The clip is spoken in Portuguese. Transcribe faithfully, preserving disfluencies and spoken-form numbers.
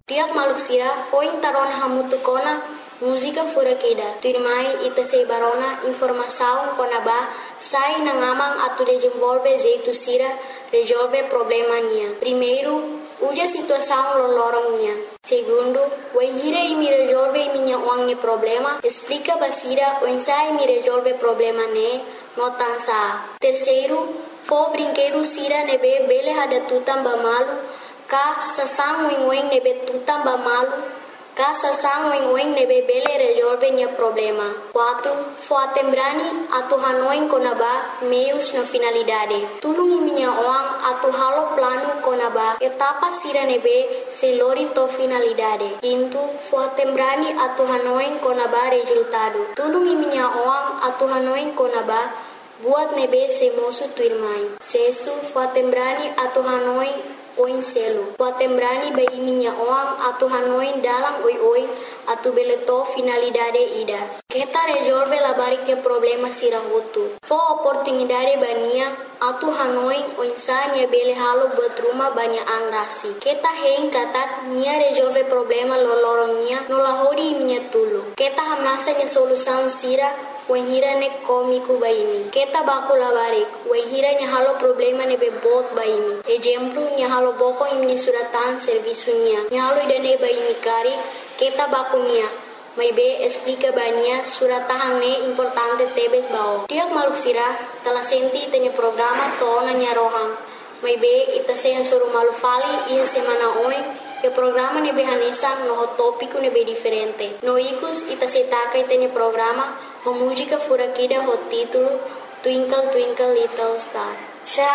Tiak maluk sira foi tarona hamutu kona música furakida. Tuirmai ita sei barona informação konaba sai na ngamang atu desenvolve jeito sira resolve problema nia. Primeiro, uja situação lolorong nia. Segundo, wen hira imi resolve minha wangne problema, explica basira wen sai mi resolve problema ne notansa. Terceiro, fo brinquedo sira nebe bele hada tutam bamalu, ka sasang wen wen nebe tutam bamalu, ka sasang wen wen nebe bele resolve nia problema. Quatro, fo atembrani atu hanoin konaba meios na finalidade. Tulungi minha oang atu halo plano konaba etapa sira nebe se lori to finalidade. Quinto, fo atembrani atu hanoin konaba resultado. Tulungi minha oang atu hanoin konaba buat nebe se mosu tuirmai. Sexto, fo atembrani atu hanoin oin selo. Fo atembrani bai minha oang atu hanoin dalam oi oi atu beleto finalidade ida. Kita resolve labarik ke problema sira hutu. Fo oportunidade bania atu hanoin oinsanya bele halo buat rumah banyak angrasi. Kita hein katak nia resolve problema lolorong nia nolahori minha tulu. Kita hamnasa nia solução sira wenhira ne komiku baimi. Kita baku labarik wenhira nia halo problema ne bebot baimi. Exemplo nia halo boko imni suratan servisu nia. Nia halo idane baimi kari kita baku nia. May be explica bania suratahang ne importante tebes bao. Tiak maluk sira telah senti tanya programa to nanya roham. May be ita seha suru malu fali iya semana oi ke programa ne behanesa no topico ne be diferente. No ikus ita setaka tanya programa ho música furakida ho título Twinkle Twinkle Little Star.